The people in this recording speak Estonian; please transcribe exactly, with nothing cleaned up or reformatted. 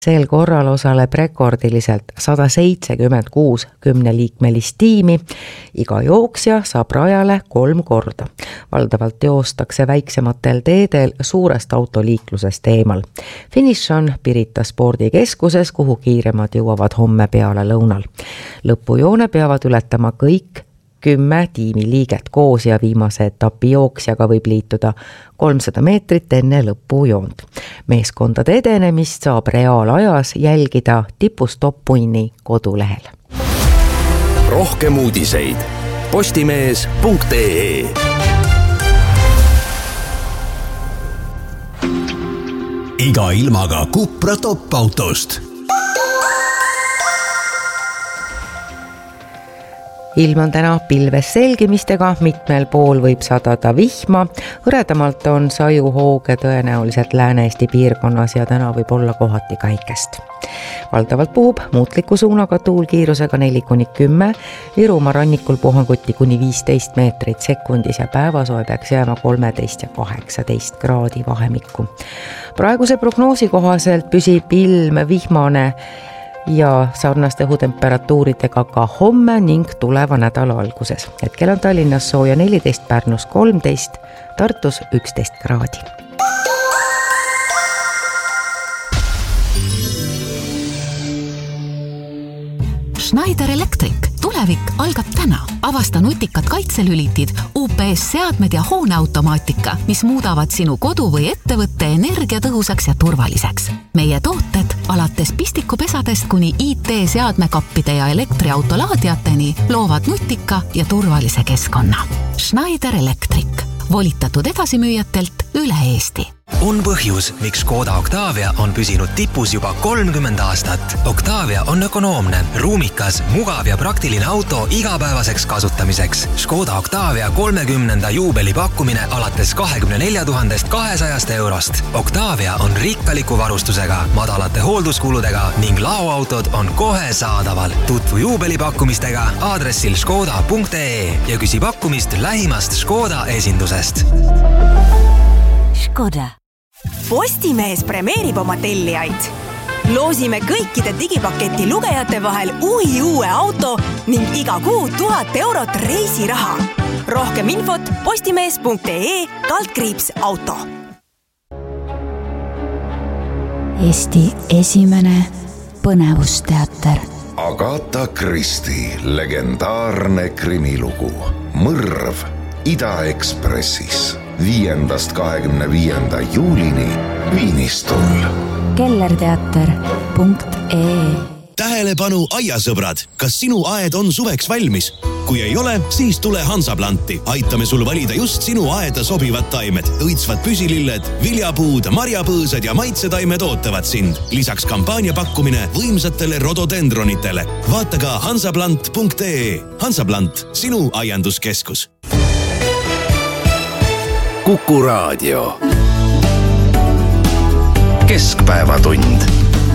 Sel korral osaleb rekordiliselt sada seitsekümmend kuus kümneliikmelist tiimi. Iga jooksja saab rajale kolm korda. Valdavalt joostakse väiksematel teedel suurest autoliiklusest eemal. Finiš on Pirita spordikeskuses, kuhu kiiremad jõuavad homme peale lõunal. Lõpujoone peavad ületama kõik kümme tiimiliiget koos ja viimase etapi jooksjaga võib liituda kolmsada meetrit enne lõpujoont. Meeskondade edenemist saab reaalajas jälgida Tipustop-Punni kodulehel. Rohkem uudiseid postimees punkt ee. Iga ilmaga Cupra top-autost. Ilm on täna pilves selgimistega, mitmel pool võib sadada vihma. Hõredamalt on sajuhooge tõenäoliselt Lääne-Eesti piirkonnas ja täna võib olla kohati käikest. Valdavalt puhub muutliku suunaga tuul kiirusega neli kuni kümme, Virumaa rannikul puhanguti kuni viisteist meetrit sekundis ja päevasoe peaks jääma kolmteist ja kaheksateist kraadi vahemikku. Praeguse prognoosi kohaselt püsib ilm vihmane ja sarnaste õhutemperatuuridega ka homme ning tuleva nädala alguses. Hetkel on Tallinnas sooja neliteist, Pärnus kolmteist, Tartus üksteist kraadi. Schneider Electric. Tulevik algab täna. Avasta nutikad kaitselülitid, U P S-seadmed ja hooneautomaatika, mis muudavad sinu kodu või ettevõtte energiatõhusaks ja turvaliseks. Meie tooted alates pistikupesadest kuni I T-seadmekappide ja elektriautolaadiateni loovad nutika ja turvalise keskkonna. Schneider Electric. Volitatud edasimüüjatelt üle Eesti. On põhjus, miks Škoda Octavia on püsinud tipus juba kolmkümmend aastat. Octavia on ökonoomne, ruumikas, mugav ja praktiline auto igapäevaseks kasutamiseks. Škoda Octavia kolmekümnenda juubeli pakkumine alates kahekümne nelja tuhandest kahesajast eurost. Octavia on rikkaliku varustusega, madalate hoolduskuludega ning laoautod on kohe saadaval. Tutvu juubelipakkumistega aadressil škoda punkt ee ja küsi pakkumist lähimast Škoda esindusest. Škoda. Postimees premeerib oma tellijaid. Loosime kõikide digipaketi lugejate vahel uhi uue auto ning iga kuu tuhat eurot reisiraha. Rohkem infot postimees punkt ee kaldkriips auto. Eesti esimene põnevusteater. Agatha Christie legendaarne krimilugu Mõrv Ida-Ekspressis viiendast kahekümne viienda juulini Viinistul. kellerteater punkt ee. Tähelepanu aiasõbrad, kas sinu aed on suveks valmis? Kui ei ole, siis tule Hansaplanti. Aitame sul valida just sinu aeda sobivad taimed. Õitsvad püsililled, viljapuud, marjapõõsad ja maitsetaimed ootavad sind. Lisaks kampaania pakkumine võimsatele rododendronitele. Vaata ka hansaplant punkt ee. Hansaplant, sinu aianduskeskus. Kuku Raadio. Keskpäevatund.